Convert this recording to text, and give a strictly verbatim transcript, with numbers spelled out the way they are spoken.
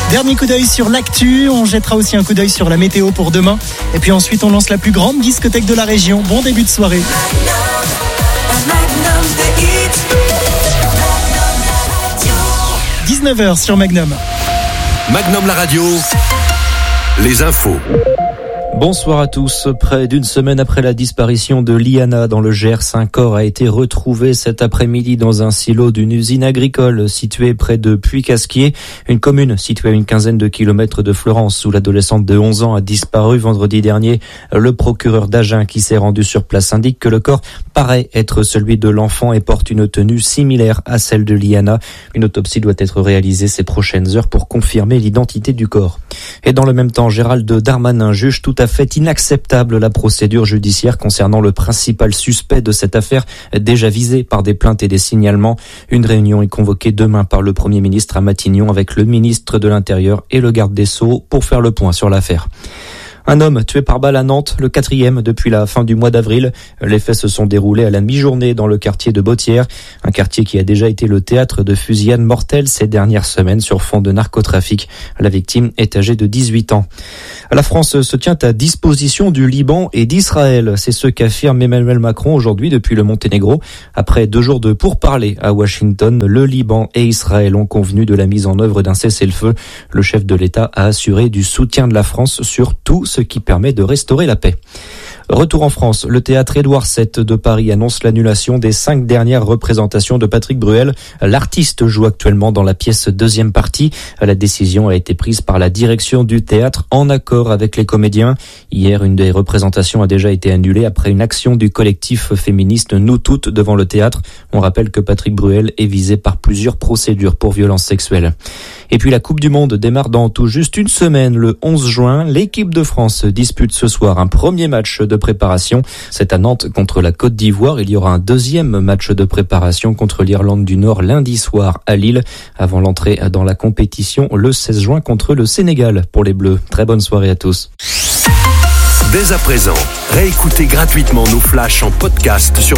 Dernier coup d'œil sur l'actu, on jettera aussi un coup d'œil sur la météo pour demain. Et puis ensuite on lance la plus grande discothèque de la région. Bon début de soirée. dix-neuf heures sur Magnum. Magnum la radio, les infos. Bonsoir à tous. Près d'une semaine après la disparition de Liana dans le Gers, un corps a été retrouvé cet après-midi dans un silo d'une usine agricole située près de Puy-Casquier, une commune située à une quinzaine de kilomètres de Florence où l'adolescente de onze ans a disparu vendredi dernier. Le procureur d'Agen qui s'est rendu sur place indique que le corps paraît être celui de l'enfant et porte une tenue similaire à celle de Liana. Une autopsie doit être réalisée ces prochaines heures pour confirmer l'identité du corps. Et dans le même temps, Gérald Darmanin juge tout à fait inacceptable la procédure judiciaire concernant le principal suspect de cette affaire, déjà visé par des plaintes et des signalements. Une réunion est convoquée demain par le Premier ministre à Matignon avec le ministre de l'Intérieur et le garde des Sceaux pour faire le point sur l'affaire. Un homme tué par balle à Nantes, le quatrième depuis la fin du mois d'avril. Les faits se sont déroulés à la mi-journée dans le quartier de Bautières, un quartier qui a déjà été le théâtre de fusillades mortelles ces dernières semaines sur fond de narcotrafic. La victime est âgée de dix-huit ans. La France se tient à disposition du Liban et d'Israël. C'est ce qu'affirme Emmanuel Macron aujourd'hui depuis le Monténégro. Après deux jours de pourparlers à Washington, le Liban et Israël ont convenu de la mise en œuvre d'un cessez-le-feu. Le chef de l'État a assuré du soutien de la France sur tout ce qui permet de restaurer la paix. Retour en France, le théâtre Édouard sept de Paris annonce l'annulation des cinq dernières représentations de Patrick Bruel. L'artiste joue actuellement dans la pièce deuxième partie. La décision a été prise par la direction du théâtre en accord avec les comédiens. Hier, une des représentations a déjà été annulée après une action du collectif féministe Nous Toutes devant le théâtre. On rappelle que Patrick Bruel est visé par plusieurs procédures pour violences sexuelles. Et puis la Coupe du Monde démarre dans tout juste une semaine, le onze juin. L'équipe de France dispute ce soir un premier match de préparation. C'est à Nantes contre la Côte d'Ivoire. Il y aura un deuxième match de préparation contre l'Irlande du Nord lundi soir à Lille, avant l'entrée dans la compétition le seize juin contre le Sénégal pour les Bleus. Très bonne soirée à tous. Dès à présent, réécoutez gratuitement nos flashs en podcast sur